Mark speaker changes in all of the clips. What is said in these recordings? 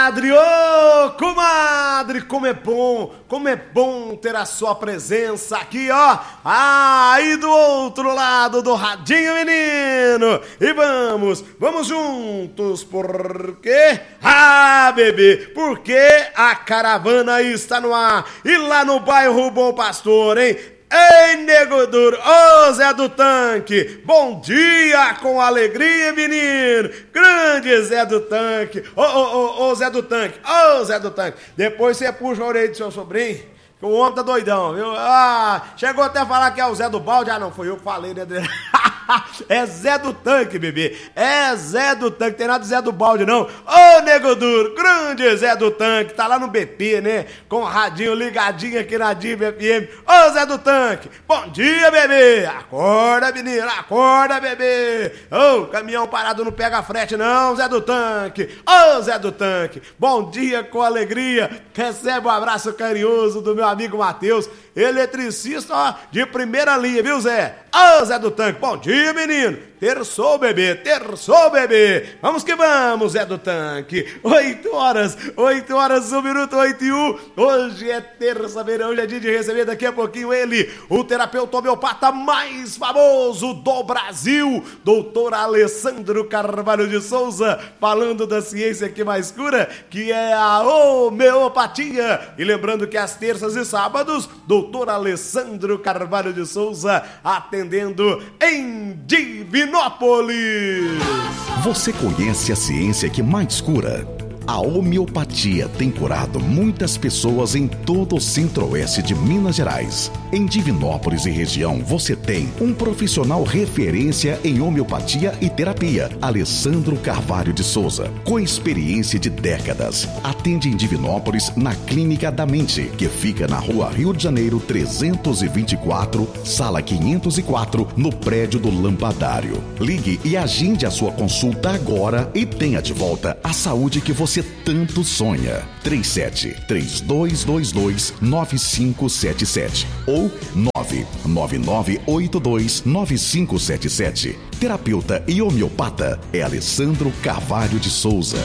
Speaker 1: comadre, ô comadre, como é bom ter a sua presença aqui, ó, aí do outro lado do radinho, menino, e vamos juntos, porque, bebê, porque a caravana está no ar, e lá no bairro Bom Pastor, hein? Ei, nego duro, ô Zé do Tanque, bom dia com alegria, menino, grande Zé do Tanque, ô Zé do Tanque, depois você puxa a orelha do seu sobrinho, que o homem tá doidão, viu? Chegou até a falar que é o Zé do Balde, não, foi eu que falei, né? É Zé do Tanque, bebê, é Zé do Tanque, tem nada de Zé do Balde, não. Ô, nego duro, grande Zé do Tanque, tá lá no BP, né? Com o radinho ligadinho aqui na Diva FM. Ô, Zé do Tanque, bom dia, bebê. Acorda, menina, acorda, bebê. Ô, caminhão parado não pega frete, não, Zé do Tanque. Ô, Zé do Tanque, bom dia com alegria. Recebe um abraço carinhoso do meu amigo Matheus, eletricista, ó, de primeira linha, viu, Zé? Ô, Zé do Tanque, bom dia, menino. Terçou, bebê. Vamos que vamos, Zé do Tanque. 8 horas, 1 minuto, 8 e 1. Hoje é terça-feira, hoje é dia de receber daqui a pouquinho ele, o terapeuta homeopata mais famoso do Brasil, doutor Alessandro Carvalho de Souza, falando da ciência que mais cura, que é a homeopatia. E lembrando que às terças e sábados, doutor Alessandro Carvalho de Souza atendendo em Divinópolis.
Speaker 2: Você conhece a ciência que mais cura? A homeopatia tem curado muitas pessoas em todo o centro-oeste de Minas Gerais. Em Divinópolis e região, você tem um profissional referência em homeopatia e terapia, Alessandro Carvalho de Souza, com experiência de décadas. Atende em Divinópolis na Clínica da Mente, que fica na Rua Rio de Janeiro 324, sala 504, no prédio do Lampadário. Ligue e agende a sua consulta agora e tenha de volta a saúde que você tanto sonha. 37-3222-9577 ou 99982-9577. Terapeuta e homeopata é Alessandro Carvalho de Souza.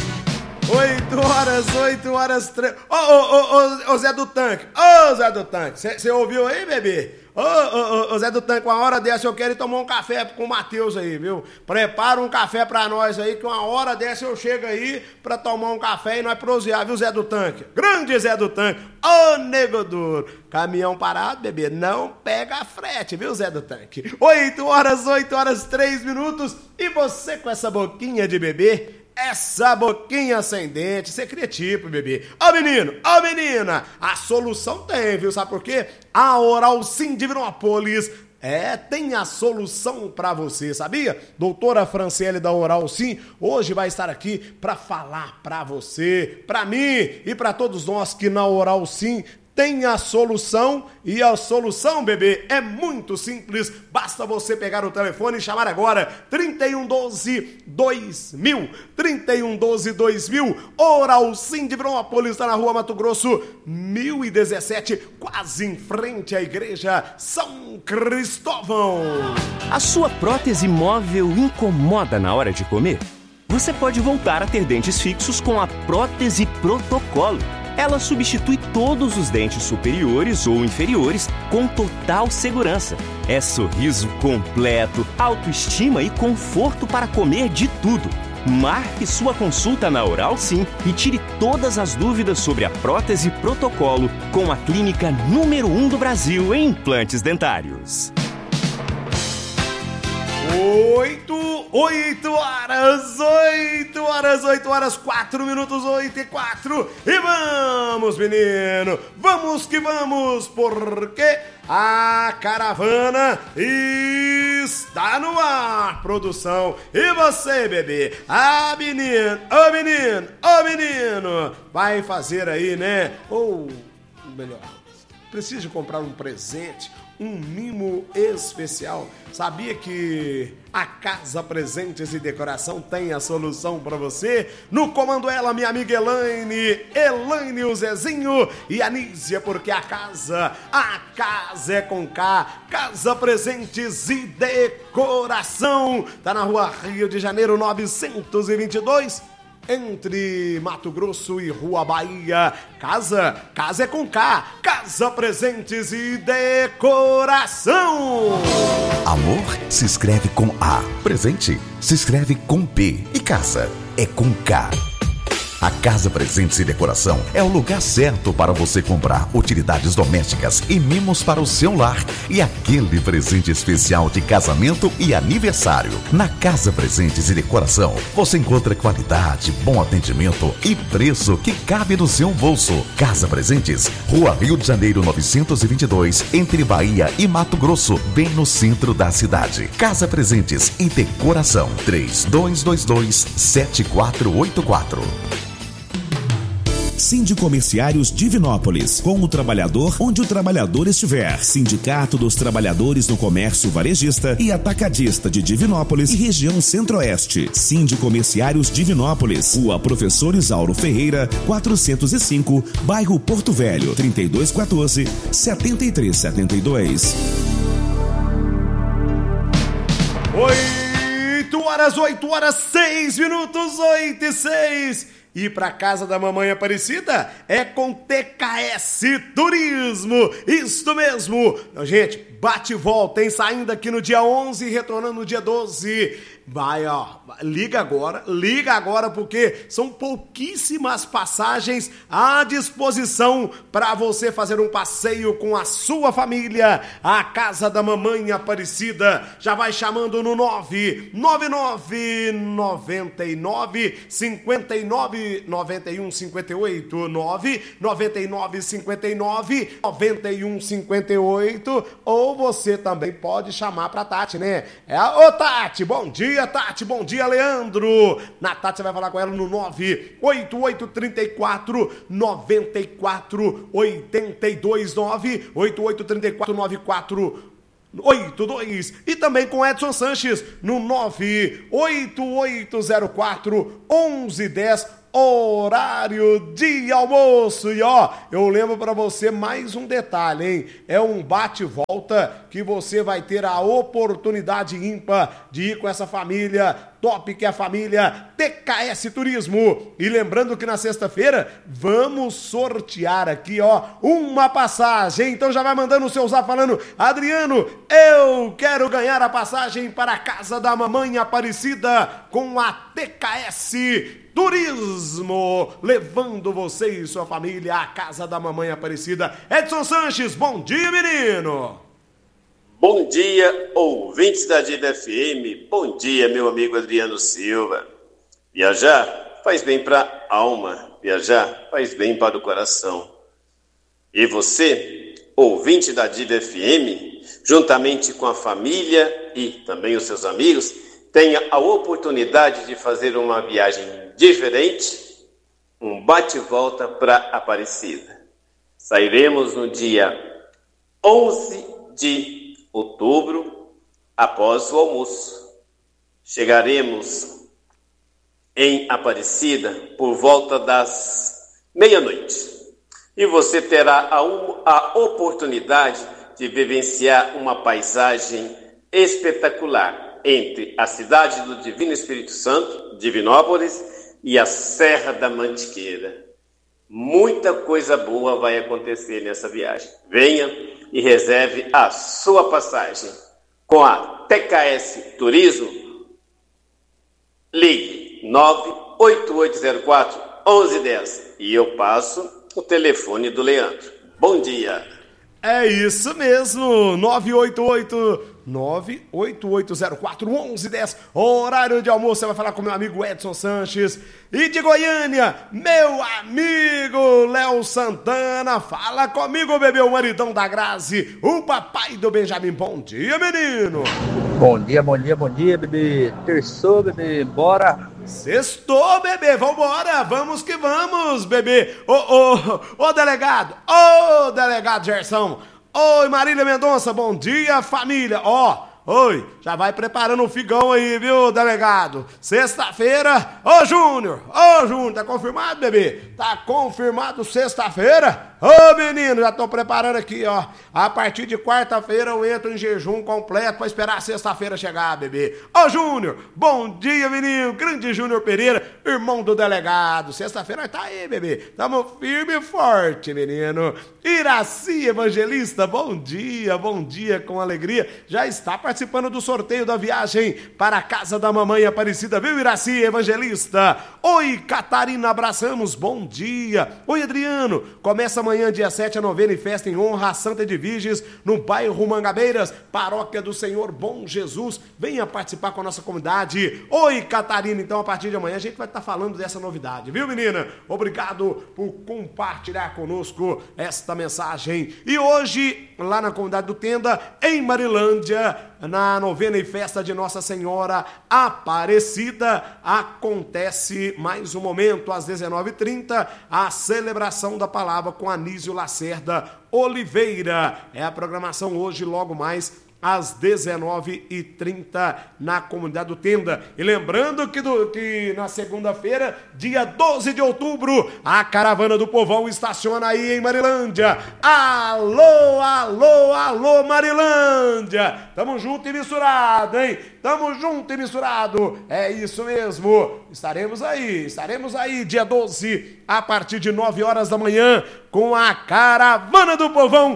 Speaker 1: 8 horas 3. Ô Zé do Tanque, você ouviu aí, bebê? Ô Zé do Tanque, uma hora dessa eu quero ir tomar um café com o Matheus aí, viu? Prepara um café pra nós aí, que uma hora dessa eu chego aí pra tomar um café e nós prosear, viu, Zé do Tanque? Grande Zé do Tanque, ô nego duro, caminhão parado, bebê, não pega frete, viu, Zé do Tanque? 8 horas 3 minutos, e você com essa boquinha de bebê, essa boquinha sem dente, você cria tipo, bebê. Ô menino, ô menina, a solução tem, viu? Sabe por quê? A Oral Sim Divinópolis tem a solução pra você, sabia? Doutora Franciele da Oral Sim hoje vai estar aqui pra falar pra você, pra mim e pra todos nós que na Oral Sim tem a solução, e a solução, bebê, é muito simples. Basta você pegar o telefone e chamar agora 3112-2000. 3112-2000. Oral Sim de Divinópolis, está na Rua Mato Grosso 1017, quase em frente à Igreja São Cristóvão.
Speaker 3: A sua prótese móvel incomoda na hora de comer? Você pode voltar a ter dentes fixos com a prótese Protocolo. Ela substitui todos os dentes superiores ou inferiores com total segurança. É sorriso completo, autoestima e conforto para comer de tudo. Marque sua consulta na Oral Sim e tire todas as dúvidas sobre a prótese Protocolo com a clínica número 1 do Brasil em implantes dentários.
Speaker 1: 8 horas, 4 minutos, 8 e 4. E vamos, menino, vamos que vamos, porque a caravana está no ar, produção. E você, bebê, menino, vai fazer aí, né? Ou, melhor, precisa comprar um presente, um mimo especial. Sabia que a Casa Presentes e Decoração tem a solução para você? No comando ela, minha amiga Elaine, o Zezinho e a Nízia, porque a casa é com K. Casa Presentes e Decoração tá na Rua Rio de Janeiro 922. entre Mato Grosso e Rua Bahia. Casa é com K. Casa Presentes e Decoração.
Speaker 2: Amor se escreve com A. Presente se escreve com P. E casa é com K. A Casa Presentes e Decoração é o lugar certo para você comprar utilidades domésticas e mimos para o seu lar e aquele presente especial de casamento e aniversário. Na Casa Presentes e Decoração, você encontra qualidade, bom atendimento e preço que cabe no seu bolso. Casa Presentes, Rua Rio de Janeiro 922, entre Bahia e Mato Grosso, bem no centro da cidade. Casa Presentes e Decoração, 3222-7484.
Speaker 4: Sindicomerciários Divinópolis, com o trabalhador onde o trabalhador estiver. Sindicato dos Trabalhadores no Comércio Varejista e Atacadista de Divinópolis e região Centro-Oeste. Sindicomerciários Divinópolis, Rua Professor Isauro Ferreira, 405, bairro Porto Velho, 3214-7372.
Speaker 1: 8 horas 6 minutos, 8 e 6. E pra casa da mamãe Aparecida é com TKS Turismo. Isto mesmo. Então, gente, bate e volta, hein? Saindo aqui no dia 11 e retornando no dia 12. Vai, ó, liga agora, porque são pouquíssimas passagens à disposição para você fazer um passeio com a sua família. A casa da mamãe Aparecida. Já vai chamando no 999-59-58 ou você também pode chamar pra Tati, né? Ô Tati, bom dia Tati, bom dia Leandro. Na Tati você vai falar com ela no 98834-9482, 98834-9482. E também com Edson Sanches no 98804-1110, horário de almoço. E ó, eu lembro pra você mais um detalhe, hein? É um bate-volta que você vai ter a oportunidade ímpar de ir com essa família top, que é a família TKS Turismo. E lembrando que na sexta-feira vamos sortear aqui, ó, uma passagem. Então já vai mandando o seu zap falando: Adriano, eu quero ganhar a passagem para a casa da mamãe Aparecida com a TKS Turismo, levando você e sua família à casa da mamãe Aparecida. Edson Sanches, bom dia, menino!
Speaker 5: Bom dia, ouvintes da Diva FM. Bom dia, meu amigo Adriano Silva. Viajar faz bem para a alma, viajar faz bem para o coração. E você, ouvinte da Diva FM, juntamente com a família e também os seus amigos, tenha a oportunidade de fazer uma viagem diferente, um bate-volta para Aparecida. Sairemos no dia 11 de outubro, após o almoço. Chegaremos em Aparecida por volta das meia-noite. E você terá a oportunidade de vivenciar uma paisagem espetacular entre a cidade do Divino Espírito Santo, Divinópolis, e a Serra da Mantiqueira. Muita coisa boa vai acontecer nessa viagem. Venha e reserve a sua passagem com a TKS Turismo. Ligue 98804-1110 e eu passo o telefone do Leandro. Bom dia.
Speaker 1: É isso mesmo, 98804-1110, horário de almoço. Você vai falar com meu amigo Edson Sanches. E de Goiânia, meu amigo Léo Santana. Fala comigo, bebê, o maridão da Grazi, o papai do Benjamin. Bom dia, menino.
Speaker 6: Bom dia, bebê. Terçou, bebê, bora.
Speaker 1: Sextou, bebê, vambora, vamos que vamos, bebê. Ô delegado Gerson. Oi, Marília Mendonça, bom dia, família. Oi, já vai preparando o figão aí, viu, delegado? Sexta-feira, Júnior, tá confirmado, bebê? Tá confirmado sexta-feira? Ô, menino, já tô preparando aqui, ó. A partir de quarta-feira eu entro em jejum completo pra esperar a sexta-feira chegar, bebê. Ô, Júnior, bom dia, menino. Grande Júnior Pereira, irmão do delegado. Sexta-feira tá aí, bebê. Tamo firme e forte, menino. Iraci Evangelista, bom dia, com alegria. Já está participando do sorteio da viagem para a casa da mamãe Aparecida, viu, Iraci Evangelista? Oi, Catarina, abraçamos, bom dia. Oi, Adriano, começa amanhã, dia 7, a novena e festa em honra a Santa Edviges, no bairro Mangabeiras, paróquia do Senhor Bom Jesus. Venha participar com a nossa comunidade. Oi, Catarina, então a partir de amanhã a gente vai estar falando dessa novidade, viu, menina? Obrigado por compartilhar conosco esta mensagem. E hoje, lá na comunidade do Tenda, em Marilândia, na novena e festa de Nossa Senhora Aparecida, acontece mais um momento, às 19h30, a celebração da palavra com Anísio Lacerda Oliveira. É a programação hoje, logo mais às 19h30 na comunidade do Tenda. E lembrando que na segunda-feira, dia 12 de outubro, a caravana do povão estaciona aí em Marilândia. Alô, alô, alô, Marilândia! Tamo junto e misturado, hein? Tamo junto e misturado. É isso mesmo. Estaremos aí, dia 12, a partir de 9 horas da manhã, com a Caravana do Povão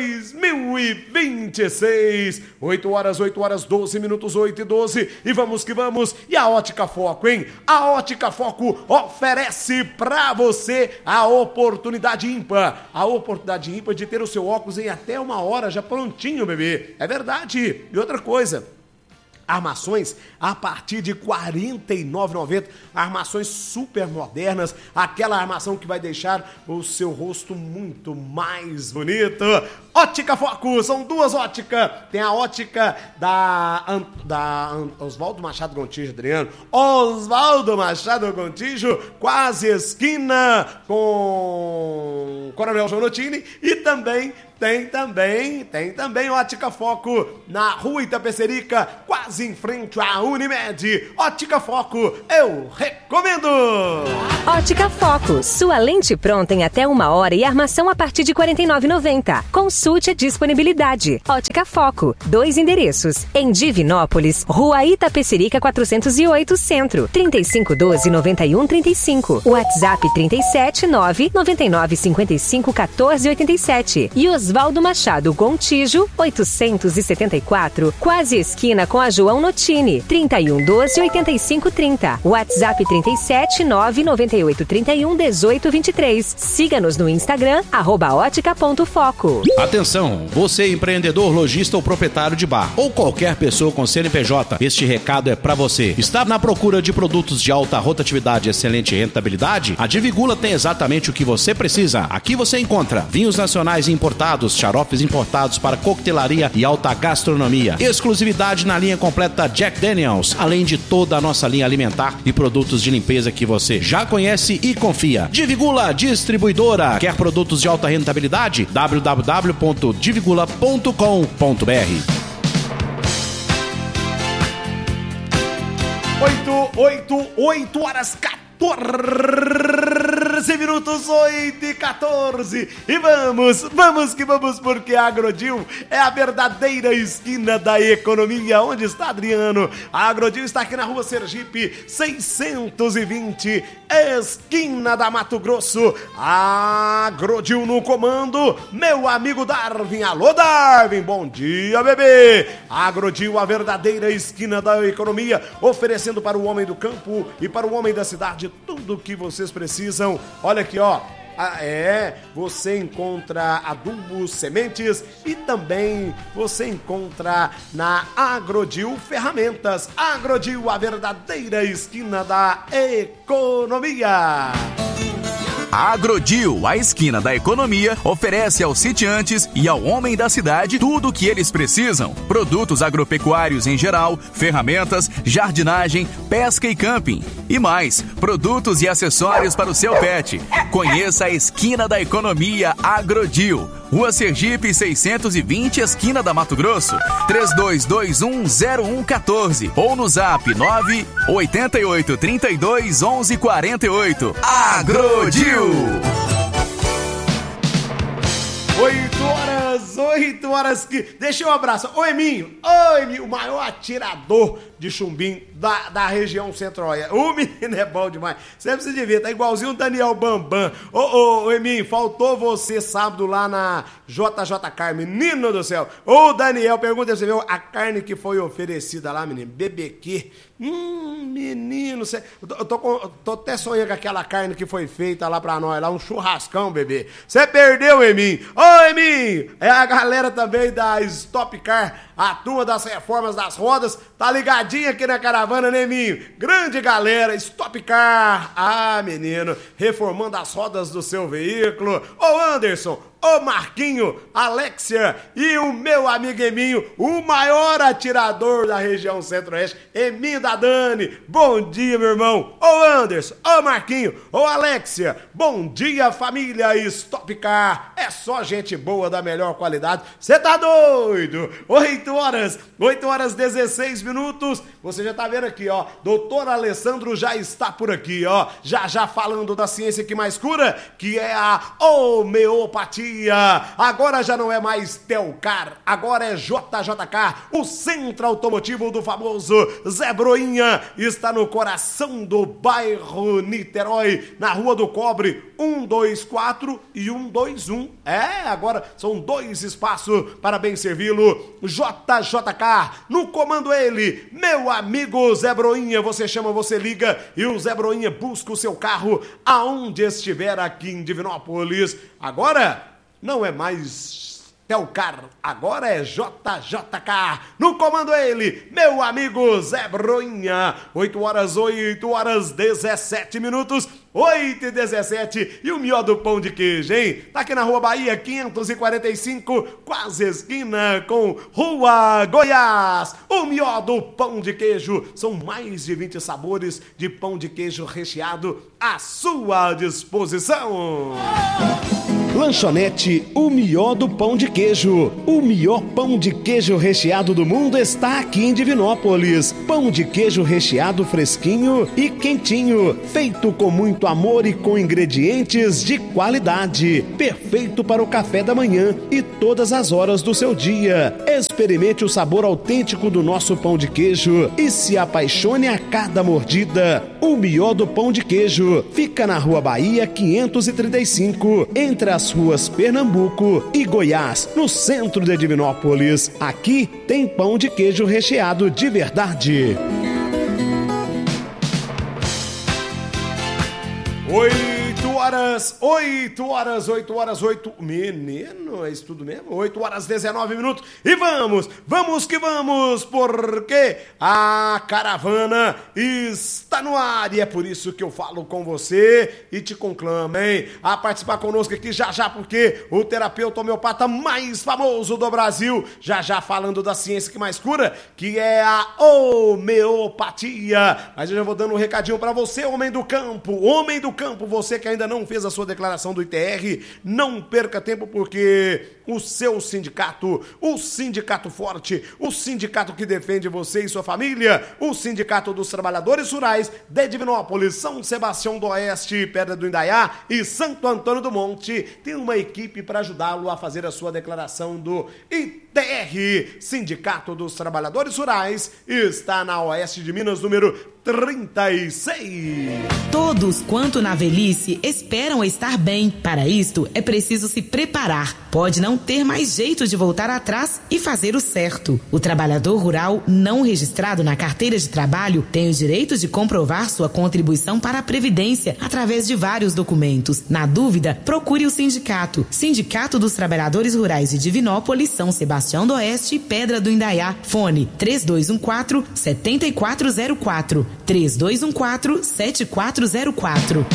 Speaker 1: 2026. 8 horas, 12 minutos, 8:12. E vamos que vamos. E a Ótica Foco, hein? A Ótica Foco oferece pra você a oportunidade ímpar. A oportunidade ímpar de ter o seu óculos em até 1 hora já prontinho, bebê. É verdade. E outra coisa, armações a partir de R$ 49,90, armações super modernas, aquela armação que vai deixar o seu rosto muito mais bonito. Ótica Foco, são 2 óticas, tem a ótica da Oswaldo Machado Gontijo, Adriano, Oswaldo Machado Gontijo, quase esquina com Coronel João Notini, e também tem também Ótica Foco na Rua Itapecerica, quase em frente à Unimed. Ótica Foco, eu recomendo!
Speaker 7: Ótica Foco, sua lente pronta em até 1 hora e armação a partir de R$ 49,90. Consulte a disponibilidade. Ótica Foco, 2 endereços. Em Divinópolis, Rua Itapecerica 408 Centro, 3512-9135. WhatsApp 379-9955-1487. E Oswaldo Machado Gontijo, 874, quase esquina com a João Notini, 3112-8530. WhatsApp 379-9831-1823. Siga-nos no Instagram, @ótica.foco.
Speaker 8: Atenção, você empreendedor, lojista ou proprietário de bar, ou qualquer pessoa com CNPJ, este recado é pra você. Está na procura de produtos de alta rotatividade e excelente rentabilidade? A Divigula tem exatamente o que você precisa. Aqui você encontra vinhos nacionais importados, xaropes importados para coquetelaria e alta gastronomia, exclusividade na linha completa Jack Daniels, além de toda a nossa linha alimentar e produtos de limpeza que você já conhece e confia. Divigula Distribuidora. Quer produtos de alta rentabilidade? www.divigula.com.br.
Speaker 1: 8 horas 14 minutos, 8:14. E vamos que vamos, porque a Agrodil é a verdadeira esquina da economia. Onde está, Adriano? A Agrodil está aqui na Rua Sergipe 620, esquina da Mato Grosso. A Agrodil no comando, meu amigo Darwin. Alô, Darwin, bom dia, bebê. A Agrodil, a verdadeira esquina da economia, oferecendo para o homem do campo e para o homem da cidade tudo o que vocês precisam. Olha aqui, ó. Você encontra adubos, sementes e também você encontra na Agrodil ferramentas. Agrodil, a verdadeira esquina da economia.
Speaker 9: A Agrodil, a esquina da economia, oferece aos sitiantes e ao homem da cidade tudo o que eles precisam. Produtos agropecuários em geral, ferramentas, jardinagem, pesca e camping. E mais, produtos e acessórios para o seu pet. Conheça a esquina da economia Agrodil. Rua Sergipe 620, esquina da Mato Grosso. 32210114 ou no zap 988321148. Agrodil.
Speaker 1: 8 horas que... Deixa eu abraçar. Ô, Eminho, o maior atirador de chumbinho da região centro-oeste. O menino é bom demais. Você precisa de ver, tá igualzinho o Daniel Bambam. Ô, Eminho, faltou você sábado lá na JJK, menino do céu. Ô, Daniel, pergunta você viu a carne que foi oferecida lá, menino? BBQ. Menino, eu tô até sonhando com aquela carne que foi feita lá pra nós, lá um churrascão, bebê. Você perdeu, Eminho. Ô, Eminho, é a galera também da Stop Car, a turma das reformas das rodas, tá ligadinha aqui na caravana, né, Eminho? Grande galera, Stop Car. Ah, menino, reformando as rodas do seu veículo. Ô, Anderson, ô Marquinho, Alexia e o meu amigo Eminho, o maior atirador da região centro-oeste, Eminho da Dani. Bom dia, meu irmão. Ô Anderson, ô Marquinho, ô Alexia. Bom dia, família Stop Car. É só gente boa da melhor qualidade. Você tá doido? 8 horas 16 minutos. Você já tá vendo aqui, ó. Doutor Alessandro já está por aqui, ó. Já falando da ciência que mais cura, que é a homeopatia. Agora já não é mais Telcar, agora é JJK, o centro automotivo do famoso Zé Broinha. Está no coração do bairro Niterói, na Rua do Cobre, 124 e 121. Agora são 2 espaços para bem servi-lo. JJK, no comando ele, meu amigo Zé Broinha. Você chama, você liga e o Zé Broinha busca o seu carro aonde estiver aqui em Divinópolis. Agora não é mais Telcar, agora é JJK. No comando ele, meu amigo Zé Broinha. 8 horas 17 minutos. 8h17 e o melhor do pão de queijo, hein? Tá aqui na Rua Bahia 545, quase esquina com Rua Goiás. O melhor do pão de queijo. São mais de 20 sabores de pão de queijo recheado à sua disposição. Lanchonete O Melhor do Pão de Queijo. O melhor pão de queijo recheado do mundo está aqui em Divinópolis. Pão de queijo recheado fresquinho e quentinho, feito com muito amor e com ingredientes de qualidade. Perfeito para o café da manhã e todas as horas do seu dia. Experimente o sabor autêntico do nosso pão de queijo e se apaixone a cada mordida. O Melhor do Pão de Queijo fica na Rua Bahia 535, entre as ruas Pernambuco e Goiás, no centro de Divinópolis. Aqui tem pão de queijo recheado de verdade. 8. Menino, é isso tudo mesmo? 8h19 minutos. E vamos que vamos, porque a caravana está no ar. E é por isso que eu falo com você e te conclamo, hein? A participar conosco aqui já, porque o terapeuta homeopata mais famoso do Brasil, já falando da ciência que mais cura, que é a homeopatia. Mas eu já vou dando um recadinho pra você, homem do campo, você que ainda não fez a sua declaração do ITR, não perca tempo, porque o seu sindicato, o Sindicato Forte, o sindicato que defende você e sua família, o Sindicato dos Trabalhadores Rurais de Divinópolis, São Sebastião do Oeste, Pedra do Indaiá e Santo Antônio do Monte, tem uma equipe para ajudá-lo a fazer a sua declaração do ITR. Sindicato dos Trabalhadores Rurais está na Oeste de Minas, número 36.
Speaker 10: Todos quanto na velhice esperam estar bem. Para isto é preciso se preparar. Pode não ter mais jeito de voltar atrás e fazer o certo. O trabalhador rural não registrado na carteira de trabalho tem o direito de comprovar sua contribuição para a Previdência através de vários documentos. Na dúvida, procure o sindicato. Sindicato dos Trabalhadores Rurais de Divinópolis, São Sebastião do Oeste e Pedra do Indaiá. Fone 3214-7404. 3214-7404.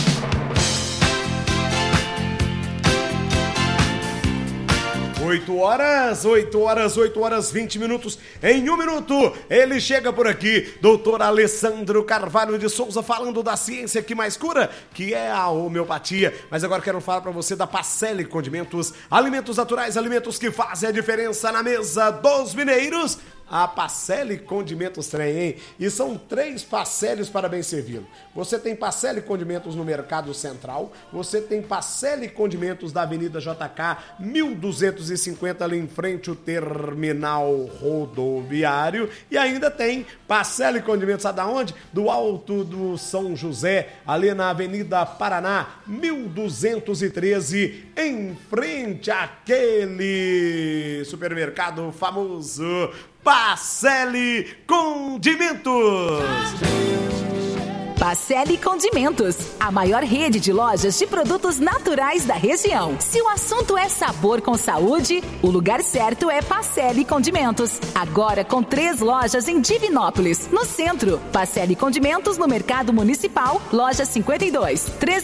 Speaker 1: 8 horas 20 minutos. Em 1 minuto, ele chega por aqui, doutor Alessandro Carvalho de Souza, falando da ciência que mais cura, que é a homeopatia. Mas agora quero falar para você da Pacelli Condimentos, alimentos naturais, alimentos que fazem a diferença na mesa dos mineiros. a Pacelli Condimentos Trem, hein? E são 3 Pacellis para bem servi-lo. Você tem Pacelli Condimentos no Mercado Central, você tem Pacelli Condimentos da Avenida JK 1250 ali em frente ao terminal rodoviário, e ainda tem Pacelli Condimentos, sabe da onde? Do Alto do São José, ali na Avenida Paraná 1213, em frente àquele supermercado famoso Pacelli Condimentos.
Speaker 11: Pacelli Condimentos, a maior rede de lojas de produtos naturais da região. Se o assunto é sabor com saúde, o lugar certo é Pacelli Condimentos. Agora com 3 lojas em Divinópolis, no centro. Pacelli Condimentos no Mercado Municipal, loja 52,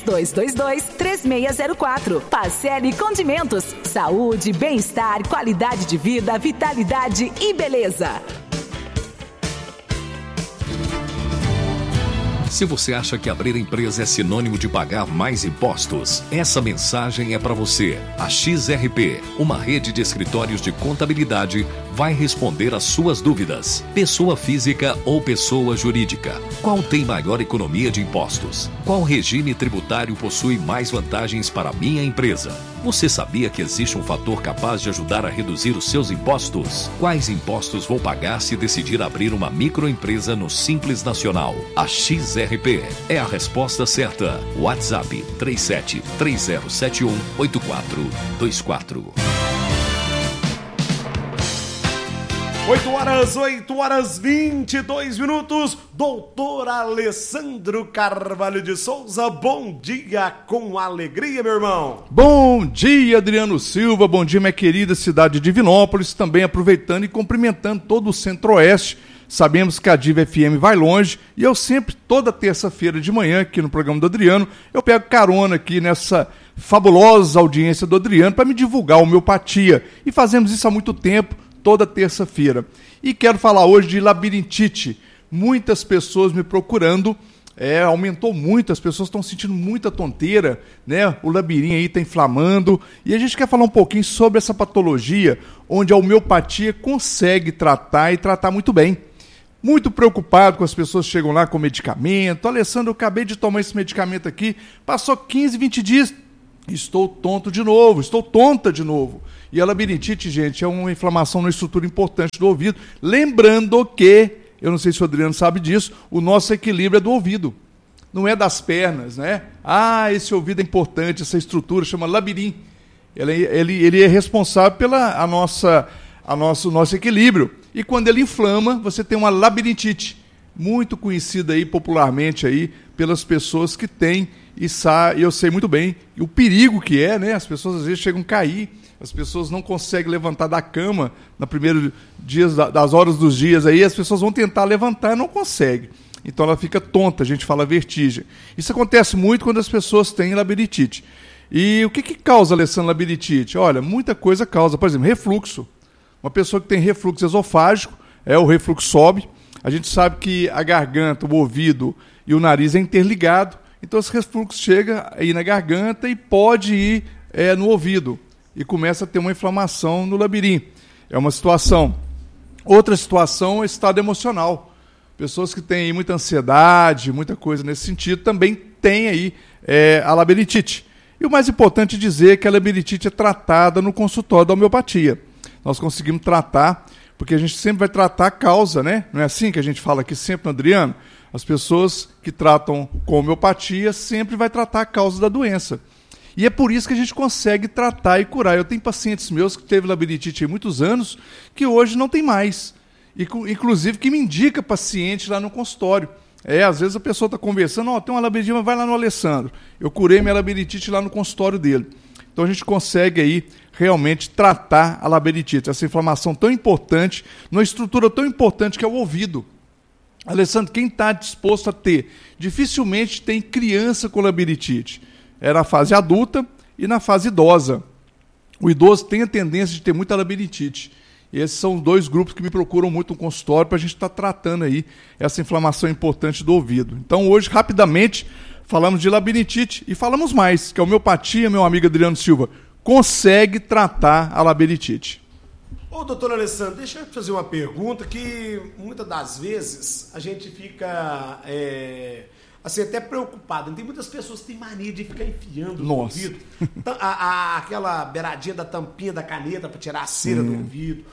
Speaker 11: 3222-3604. Pacelli Condimentos, saúde, bem-estar, qualidade de vida, vitalidade e beleza.
Speaker 12: Se você acha que abrir empresa é sinônimo de pagar mais impostos, essa mensagem é para você. A XRP, uma rede de escritórios de contabilidade, vai responder às suas dúvidas. Pessoa física ou pessoa jurídica? Qual tem maior economia de impostos? Qual regime tributário possui mais vantagens para a minha empresa? Você sabia que existe um fator capaz de ajudar a reduzir os seus impostos? Quais impostos vou pagar se decidir abrir uma microempresa no Simples Nacional? A XRP é a resposta certa. WhatsApp 3730718424.
Speaker 1: 8 horas 22 minutos. Doutor Alessandro Carvalho de Souza, bom dia com alegria, meu irmão.
Speaker 13: Bom dia, Adriano Silva, bom dia, minha querida cidade de Divinópolis, também aproveitando e cumprimentando todo o Centro-Oeste. Sabemos que a Diva FM vai longe e eu sempre, toda terça-feira de manhã, aqui no programa do Adriano, eu pego carona aqui nessa fabulosa audiência do Adriano para me divulgar a homeopatia. E fazemos isso há muito tempo, toda terça-feira. E quero falar hoje de labirintite. Muitas pessoas me procurando, aumentou muito, as pessoas estão sentindo muita tonteira, né? O labirinto aí está inflamando. E a gente quer falar um pouquinho sobre essa patologia, onde a homeopatia consegue tratar e tratar muito bem. Muito preocupado com as pessoas que chegam lá com medicamento. Alessandro, eu acabei de tomar esse medicamento aqui, passou 15, 20 dias, estou tonto de novo, estou tonta de novo. E a labirintite, gente, é uma inflamação na estrutura importante do ouvido. Lembrando que, eu não sei se o Adriano sabe disso, o nosso equilíbrio é do ouvido, não é das pernas, né? Ah, esse ouvido é importante, essa estrutura chama labirinto. Ele é responsável pela nosso equilíbrio. E quando ele inflama, você tem uma labirintite, muito conhecida aí popularmente aí pelas pessoas que têm, e eu sei muito bem o perigo que é, né? As pessoas às vezes chegam a cair, as pessoas não conseguem levantar da cama no primeiro dia das horas dos dias aí, as pessoas vão tentar levantar e não conseguem. Então ela fica tonta, a gente fala vertigem. Isso acontece muito quando as pessoas têm labirintite. E o que causa, Alessandro, labirintite? Olha, muita coisa causa, por exemplo, refluxo. Uma pessoa que tem refluxo esofágico, o refluxo sobe. A gente sabe que a garganta, o ouvido e o nariz é interligado. Então esse refluxo chega aí na garganta e pode ir no ouvido. E começa a ter uma inflamação no labirinto. É uma situação. Outra situação é o estado emocional. Pessoas que têm aí muita ansiedade, muita coisa nesse sentido, também têm aí a labirintite. E o mais importante é dizer que a labirintite é tratada no consultório da homeopatia. Nós conseguimos tratar, porque a gente sempre vai tratar a causa, né? Não é assim que a gente fala aqui sempre, Adriano? As pessoas que tratam com homeopatia sempre vai tratar a causa da doença. E é por isso que a gente consegue tratar e curar. Eu tenho pacientes meus que teve labirintite há muitos anos, que hoje não tem mais. Inclusive que me indica paciente lá no consultório. Às vezes a pessoa está conversando, tem uma labirintite, mas vai lá no Alessandro. Eu curei minha labirintite lá no consultório dele. Então a gente consegue aí realmente tratar a labirintite, essa inflamação tão importante, numa estrutura tão importante que é o ouvido. Alessandro, quem está disposto a ter? Dificilmente tem criança com labirintite. É na fase adulta e na fase idosa. O idoso tem a tendência de ter muita labirintite. E esses são 2 grupos que me procuram muito no consultório para a gente estar tratando aí essa inflamação importante do ouvido. Então hoje, rapidamente, falamos de labirintite e falamos mais, que a homeopatia, meu amigo Adriano Silva, consegue tratar a labirintite.
Speaker 1: Ô, doutor Alessandro, deixa eu te fazer uma pergunta que muitas das vezes a gente fica assim, até preocupado. Tem muitas pessoas que têm mania de ficar enfiando no ouvido aquela beiradinha da tampinha da caneta para tirar a cera do ouvido,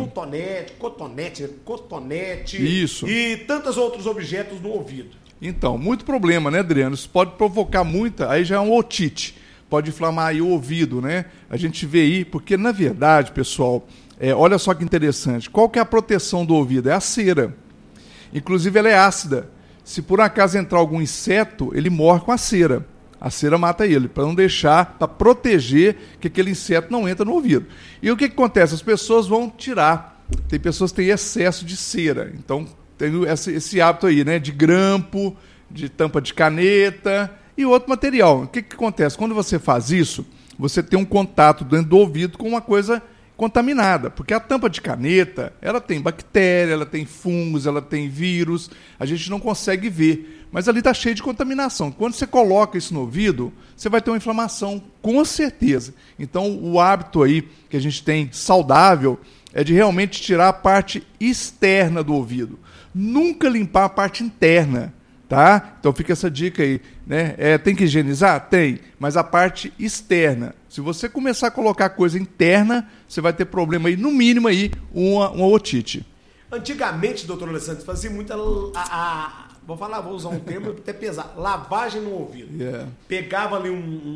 Speaker 1: cotonete
Speaker 13: Isso.
Speaker 1: E tantos outros objetos no ouvido.
Speaker 13: Então, muito problema, né, Adriano? Isso pode provocar aí já é um otite, pode inflamar aí o ouvido, né? A gente vê aí, porque na verdade, pessoal, olha só que interessante, qual que é a proteção do ouvido? É a cera. Inclusive ela é ácida. Se por acaso entrar algum inseto, ele morre com a cera. A cera mata ele, para não deixar, para proteger que aquele inseto não entre no ouvido. E o que acontece? As pessoas vão tirar. Tem pessoas que têm excesso de cera. Então, tem esse hábito aí, né? De grampo, de tampa de caneta e outro material. O que acontece? Quando você faz isso, você tem um contato dentro do ouvido com uma coisa contaminada, porque a tampa de caneta, ela tem bactéria, ela tem fungos, ela tem vírus, a gente não consegue ver, mas ali está cheio de contaminação. Quando você coloca isso no ouvido, você vai ter uma inflamação, com certeza. Então, o hábito aí que a gente tem saudável é de realmente tirar a parte externa do ouvido. Nunca limpar a parte interna, tá? Então fica essa dica aí, né? Tem que higienizar? Tem, mas a parte externa. Se você começar a colocar coisa interna, você vai ter problema aí, no mínimo aí, uma otite.
Speaker 1: Antigamente, doutor Alessandro, fazia muita... vou usar um termo até pesado. Lavagem no ouvido. Pegava ali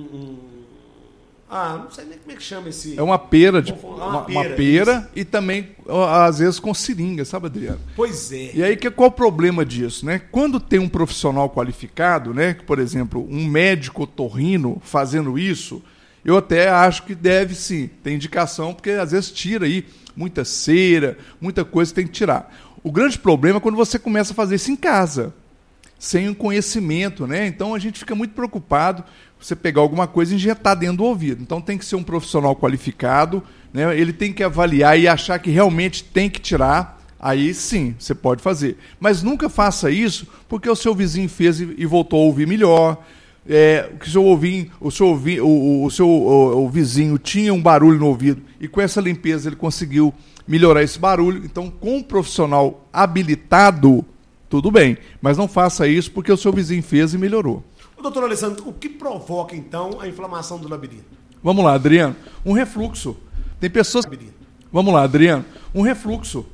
Speaker 1: não sei nem como é que chama esse...
Speaker 13: É uma pera, uma pera e também, às vezes, com seringa, sabe, Adriano?
Speaker 1: Pois é.
Speaker 13: E aí, qual o problema disso, né? Quando tem um profissional qualificado, né? Por exemplo, um médico otorrino fazendo isso, eu até acho que deve sim, tem indicação, porque às vezes tira aí muita cera, muita coisa que tem que tirar. O grande problema é quando você começa a fazer isso em casa, sem um conhecimento, né? Então a gente fica muito preocupado você pegar alguma coisa e injetar dentro do ouvido. Então tem que ser um profissional qualificado, né? Ele tem que avaliar e achar que realmente tem que tirar, aí sim, você pode fazer. Mas nunca faça isso porque o seu vizinho fez e voltou a ouvir melhor, o vizinho tinha um barulho no ouvido e com essa limpeza ele conseguiu melhorar esse barulho. Então, com um profissional habilitado, tudo bem, mas não faça isso porque o seu vizinho fez e melhorou.
Speaker 1: Doutor Alessandro, o que provoca, então, a inflamação do labirinto?
Speaker 13: Vamos lá, Adriano. Um refluxo. Tem pessoas... Vamos lá, Adriano. Um refluxo.